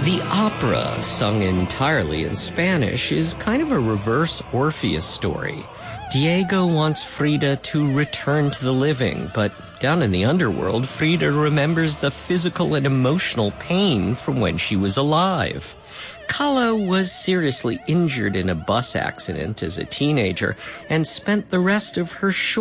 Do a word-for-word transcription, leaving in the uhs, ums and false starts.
The opera, sung entirely in Spanish, is kind of a reverse Orpheus story. Diego wants Frida to return to the living, but down in the underworld, Frida remembers the physical and emotional pain from when she was alive. Kahlo was seriously injured in a bus accident as a teenager and spent the rest of her short